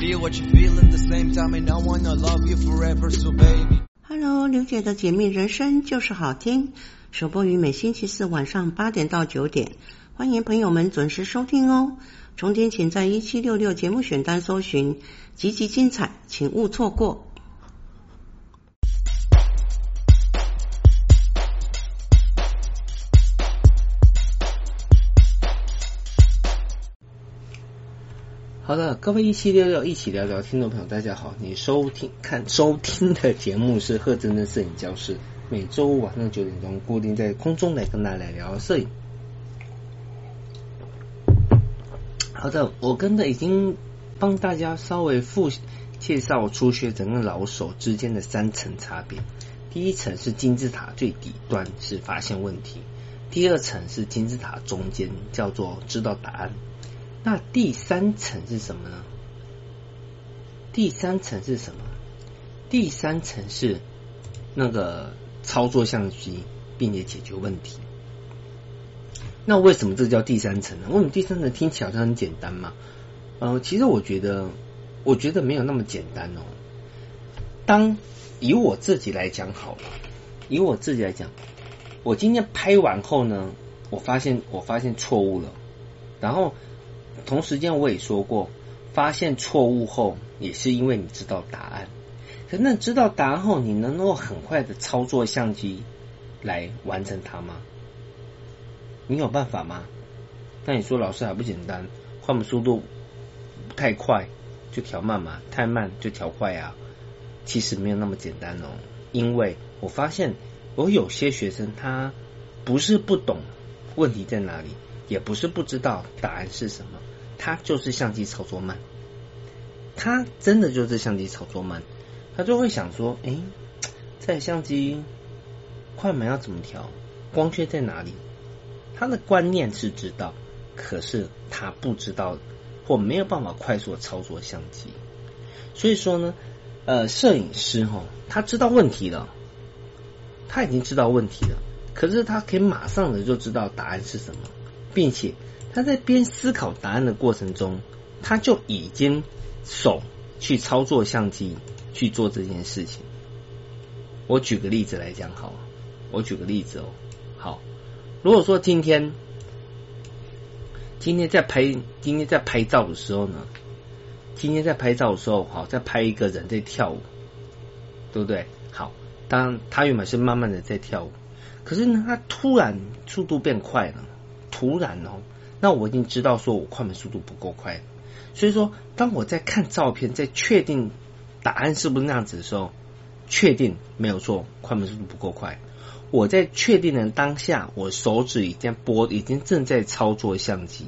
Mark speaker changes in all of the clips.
Speaker 1: feel what you feel at the same time, and I wanna love you forever, so baby.
Speaker 2: Hello， 刘姐的解密人生就是好听，首播于每星期四晚上8点到9点，欢迎朋友们准时收听哦。重点请在1766节目选单搜寻，集集精彩，请勿错过。
Speaker 3: 好的，各位1766一起聊聊听众朋友大家好，你收听的节目是贺真的摄影教室，每周五晚上9点钟固定在空中来跟大家来聊摄影。好的，我跟的已经帮大家稍微介绍初学者跟老手之间的3层差别。第一层是金字塔最底端，是发现问题；第二层是金字塔中间，叫做知道答案。那第3层是什么呢？第3层是那个操作相机并且解决问题。那为什么这叫第3层呢？为什么第3层听起来好像很简单嘛？其实我觉得没有那么简单哦。以我自己来讲好了，我今天拍完后呢，我发现错误了，然后同时间我也说过，发现错误后也是因为你知道答案。可是那知道答案后，你能够很快的操作相机来完成它吗？你有办法吗？那你说老师还不简单，快门速度太快就调慢嘛，太慢就调快啊。其实没有那么简单哦，因为我发现我有些学生他不是不懂问题在哪里，也不是不知道答案是什么，他就是相机操作慢，他真的就是相机操作慢，他就会想说，在相机快门要怎么调，光圈在哪里，他的观念是知道，可是他不知道或没有办法快速的操作相机。所以说呢，摄影师他知道问题了，他已经知道问题了，可是他可以马上的就知道答案是什么，并且他在边思考答案的过程中，他就已经手去操作相机去做这件事情。我举个例子来讲好了，好，如果说今天在拍照的时候呢，好，在拍一个人在跳舞，对不对？好，当然他原本是慢慢的在跳舞，可是呢，他突然速度变快了，那我已经知道说我快门速度不够快了。所以说，当我在看照片，在确定答案是不是那样子的时候，确定没有错，快门速度不够快。我在确定的当下，我手指已经正在操作相机，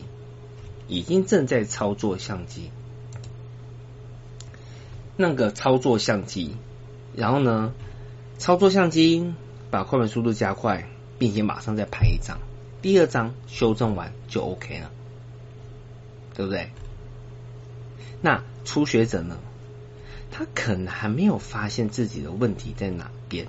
Speaker 3: 那个操作相机，然后呢，操作相机把快门速度加快，并且马上再拍一张，第2张修正完就 OK 了，对不对？那初学者呢，他可能还没有发现自己的问题在哪边，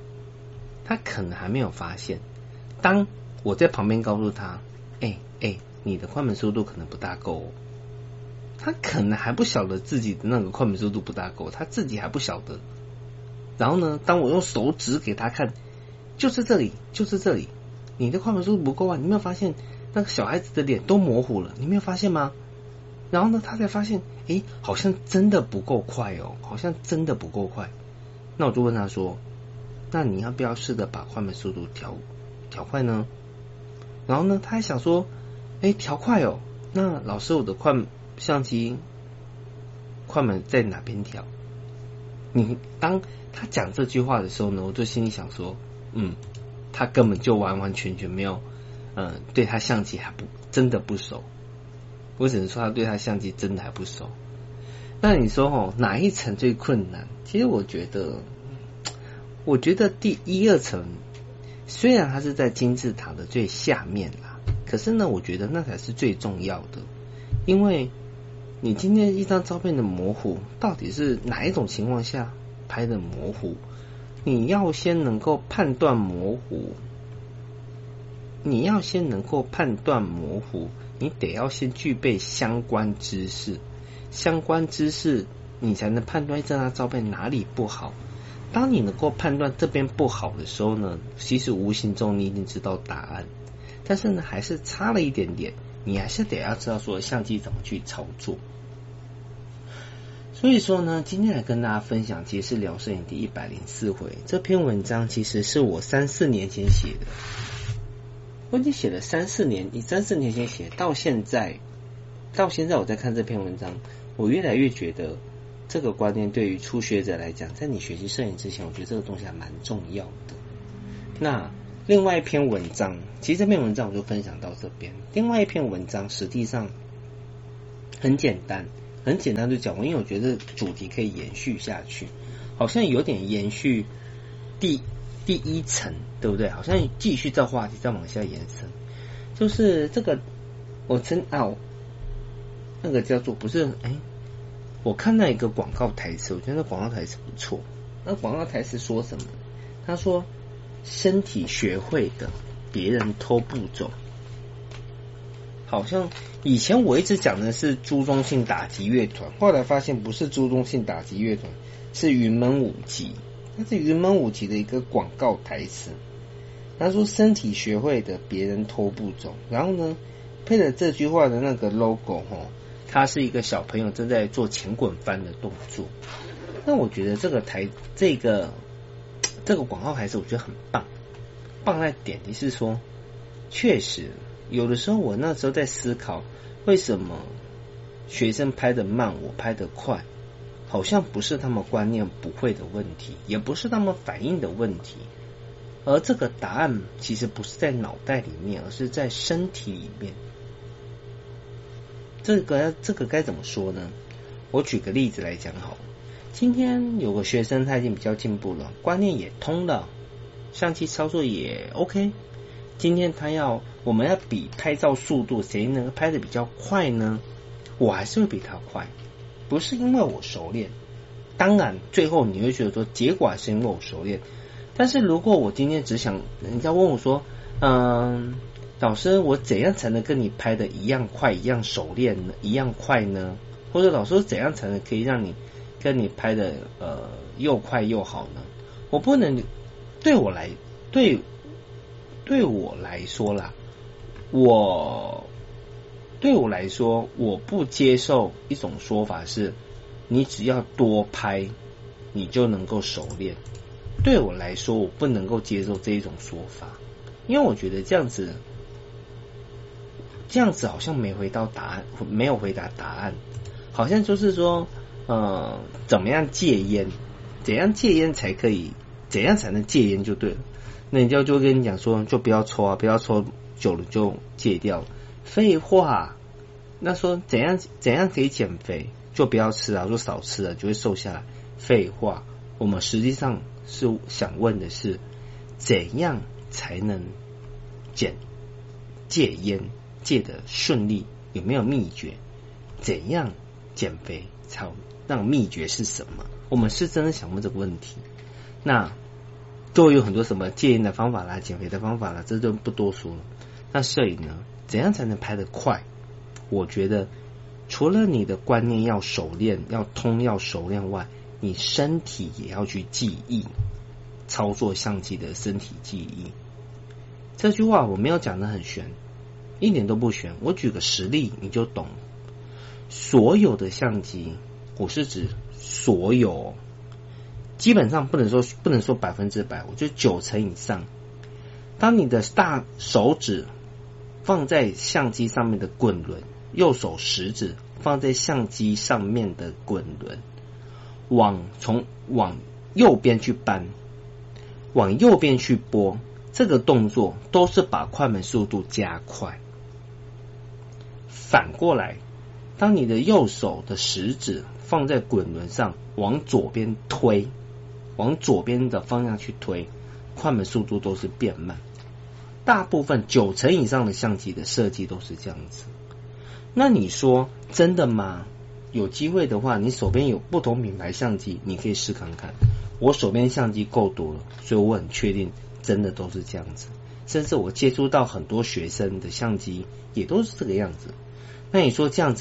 Speaker 3: 当我在旁边告诉他，你的快门速度可能不大够哦，他可能还不晓得自己的那个快门速度不大够，他自己还不晓得。然后呢，当我用手指给他看，就是这里，你的快门速度不够啊，你没有发现那个小孩子的脸都模糊了，你没有发现吗？然后呢，他才发现，好像真的不够快哦，那我就问他说，那你要不要试着把快门速度调快呢？然后呢，他还想说，调快哦，那老师我的相机快门在哪边调？当他讲这句话的时候呢，我就心里想说，他根本就完完全全没有，对他相机真的不熟。我只能说他对他相机真的还不熟。那你说哪一层最困难？其实我觉得第1、2层虽然它是在金字塔的最下面啦，可是呢，我觉得那才是最重要的。因为你今天一张照片的模糊，到底是哪一种情况下拍的模糊？你要先能够判断模糊，你得要先具备相关知识。 相关知识，你才能判断这张照片哪里不好。当你能够判断这边不好的时候呢，其实无形中你已经知道答案，但是呢还是差了一点点，你还是得要知道说相机怎么去操作。所以说呢，今天来跟大家分享其实是聊摄影第104回。这篇文章其实是我3-4年前写的，我已经写了3-4年，以3-4年前写到现在我在看这篇文章，我越来越觉得这个观念对于初学者来讲，在你学习摄影之前，我觉得这个东西还蛮重要的。那另外一篇文章，其实这篇文章我就分享到这边。另外一篇文章实际上很简单就讲完，因为我觉得主题可以延续下去，好像有点延续第一层，对不对？好像继续这话题再往下延伸，就是这个那个叫做不是我看到一个广告台词，我觉得那广告台词不错。那广告台词说什么？他说：“身体学会的，别人偷不走。”好像以前我一直讲的是朱宗庆打击乐团，后来发现不是朱宗庆打击乐团，是云门舞集。那是云门舞集的一个广告台词。他说：“身体学会的，别人偷不走。”然后呢，配了这句话的那个 logo 它是一个小朋友正在做前滚翻的动作。那我觉得这个广告台词我觉得很棒在点的是说，确实有的时候我那时候在思考，为什么学生拍得慢，我拍得快，好像不是他们观念不会的问题，也不是他们反应的问题，而这个答案其实不是在脑袋里面，而是在身体里面。这个该怎么说呢？我举个例子来讲好了。今天有个学生他已经比较进步了，观念也通了，相机操作也 OK。今天我们要比拍照速度，谁能拍得比较快呢？我还是会比他快，不是因为我熟练。当然最后你会觉得说结果还是因为我熟练，但是如果我今天只想人家问我说老师我怎样才能跟你拍的一样快一样熟练呢，一样快呢？或者老师怎样才能可以让你跟你拍的又快又好呢？我不能对我来说啦，对我来说我不接受一种说法是你只要多拍你就能够熟练。对我来说我不能够接受这一种说法，因为我觉得这样子好像没有回答答案，好像就是说怎么样戒烟，怎样戒烟才可以，怎样才能戒烟就对了。那人家就跟你讲说就不要抽啊，不要抽久了就戒掉。废话，那说怎样可以减肥，就不要吃啊，说少吃了就会瘦下来。废话，我们实际上是想问的是怎样才能戒烟戒得顺利，有没有秘诀？怎样减肥才让秘诀是什么？我们是真的想问这个问题。那就有很多什么戒烟的方法啦，减肥的方法啦，这就不多说了。那摄影呢，怎样才能拍得快？我觉得除了你的观念要熟练要通要熟练外，你身体也要去记忆，操作相机的身体记忆。这句话我没有讲得很玄，一点都不玄，我举个实例你就懂了。所有的相机，我是指所有，基本上不能说100%，我就90%以上。当你的大手指放在相机上面的滚轮，右手食指放在相机上面的滚轮，往右边去搬，往右边去拨，这个动作都是把快门速度加快。反过来，当你的右手的食指放在滚轮上往左边推，往左边的方向去推，快门速度都是变慢。大部分90%以上的相机的设计都是这样子。那你说真的吗？有机会的话，你手边有不同品牌相机，你可以试看看。我手边相机够多了，所以我很确定真的都是这样子。甚至我接触到很多学生的相机也都是这个样子。那你说这样子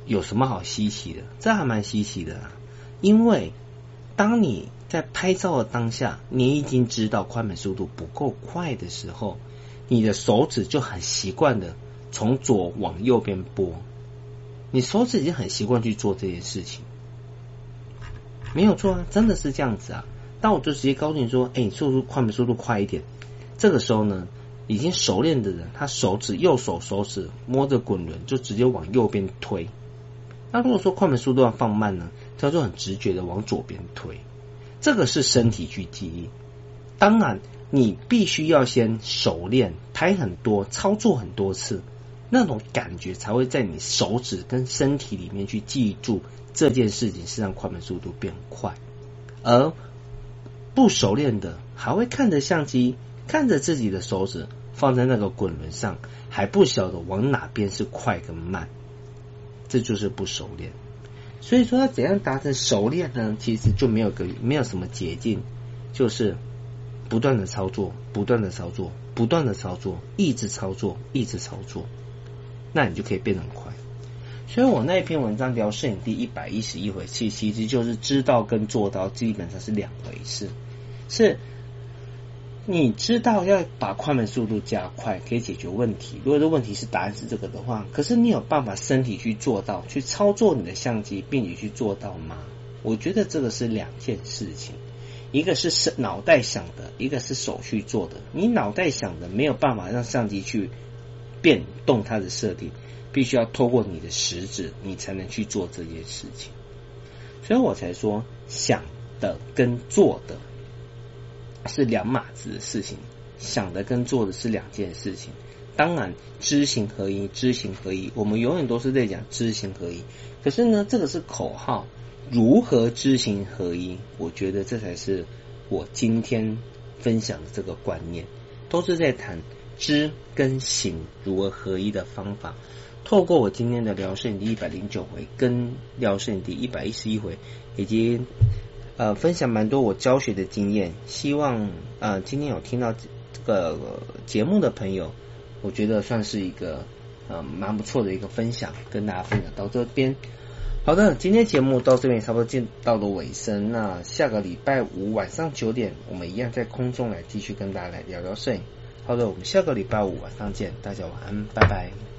Speaker 3: 有什么好稀奇的？这还蛮稀奇的啊，因为当你在拍照的当下，你已经知道快门速度不够快的时候，你的手指就很习惯的从左往右边拨，你手指已经很习惯去做这件事情，没有错啊，真的是这样子啊。但我就直接告诉你说，你快门速度快一点。这个时候呢，已经熟练的人，他右手手指摸着滚轮就直接往右边推。那如果说快门速度要放慢呢，他就很直觉的往左边推。这个是身体去记忆。当然你必须要先熟练，拍很多，操作很多次，那种感觉才会在你手指跟身体里面去记住这件事情是让快门速度变快。而不熟练的还会看着相机，看着自己的手指放在那个滚轮上，还不晓得往哪边是快跟慢，这就是不熟练。所以说要怎样达成熟练呢？其实就没有什么捷径，就是不断的操作，不断的操作，不断的操作，一直操作，一直操作，那你就可以变得很快。所以我那一篇文章聊摄影第111回，其实就是知道跟做到基本上是两回事。是你知道要把快门速度加快可以解决问题，如果这问题是答案是这个的话，可是你有办法身体去做到，去操作你的相机并且去做到吗？我觉得这个是两件事情，一个是脑袋想的，一个是手去做的。你脑袋想的没有办法让相机去变动它的设定，必须要透过你的食指你才能去做这件事情。所以我才说想的跟做的是两码子的事情，想的跟做的是两件事情。当然知行合一，知行合一，我们永远都是在讲知行合一，可是呢这个是口号，如何知行合一，我觉得这才是我今天分享的这个观念，都是在谈知跟行如何合一的方法。透过我今天的聊摄影第109回跟聊摄影第111回，以及分享蛮多我教学的经验，希望今天有听到这个节目的朋友，我觉得算是一个蛮不错的一个分享，跟大家分享到这边。好的，今天节目到这边差不多进到了尾声，那下个礼拜五晚上9点，我们一样在空中来继续跟大家来聊聊摄影。好的，我们下个礼拜五晚上见，大家晚安，拜拜。